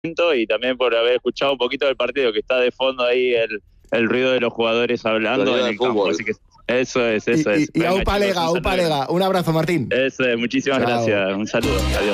y también por haber escuchado un poquito del partido, que está de fondo ahí el ruido de los jugadores hablando en el campo. Así que eso es. Y aupa lega. Un abrazo, Martín. Eso es, muchísimas gracias. Un saludo. Adiós.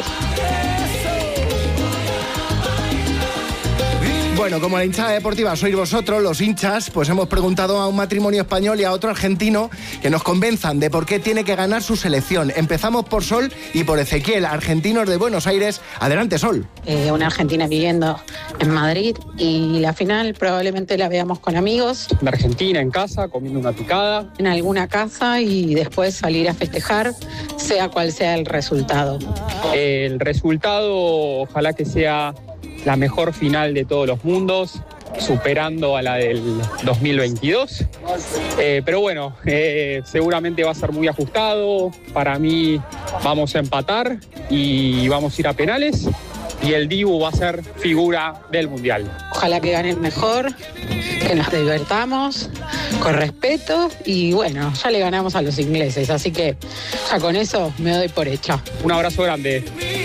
Bueno, como la hinchada deportiva sois vosotros, los hinchas, pues hemos preguntado a un matrimonio español y a otro argentino que nos convenzan de por qué tiene que ganar su selección. Empezamos por Sol y por Ezequiel, argentinos de Buenos Aires. Adelante, Sol. Una argentina viviendo en Madrid y la final probablemente la veamos con amigos. En Argentina, en casa, comiendo una picada. En alguna casa y después salir a festejar, sea cual sea el resultado. El resultado, ojalá que sea la mejor final de todos los mundos, superando a la del 2022. Pero bueno, seguramente va a ser muy ajustado. Para mí vamos a empatar y vamos a ir a penales. Y el Dibu va a ser figura del Mundial. Ojalá que ganen mejor, que nos divertamos, con respeto. Y bueno, ya le ganamos a los ingleses, así que ya con eso me doy por hecha. Un abrazo grande.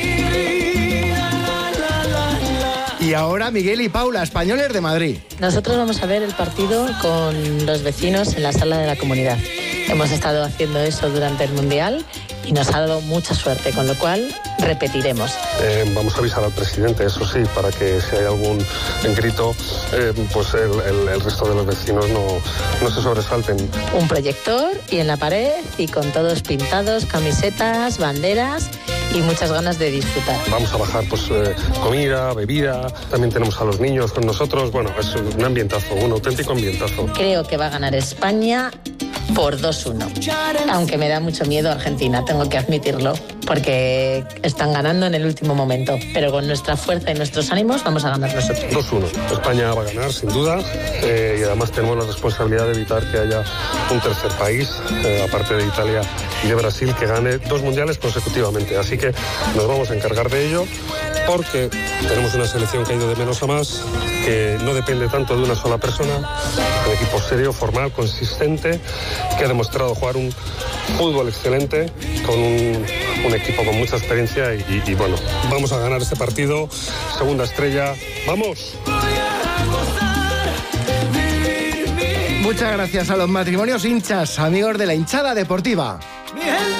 Y ahora Miguel y Paula, españoles de Madrid. Nosotros vamos a ver el partido con los vecinos en la sala de la comunidad. Hemos estado haciendo eso durante el Mundial y nos ha dado mucha suerte, con lo cual repetiremos. Vamos a avisar al presidente, eso sí, para que si hay algún grito, pues el resto de los vecinos no se sobresalten. Un proyector y en la pared y con todos pintados, camisetas, banderas y muchas ganas de disfrutar. Vamos a bajar pues comida, bebida, también tenemos a los niños con nosotros. Bueno, es un ambientazo, un auténtico ambientazo. Creo que va a ganar España por 2-1, aunque me da mucho miedo Argentina, tengo que admitirlo, porque están ganando en el último momento, pero con nuestra fuerza y nuestros ánimos vamos a ganar nosotros. 2-1, España va a ganar sin duda, y además tenemos la responsabilidad de evitar que haya un tercer país, aparte de Italia y de Brasil, que gane 2 mundiales consecutivamente, así que nos vamos a encargar de ello, porque tenemos una selección que ha ido de menos a más, que no depende tanto de una sola persona, un equipo serio, formal, consistente, que ha demostrado jugar un fútbol excelente, con un equipo con mucha experiencia y bueno, vamos a ganar este partido, segunda estrella, ¡vamos! Muchas gracias a los matrimonios hinchas, amigos de la hinchada deportiva.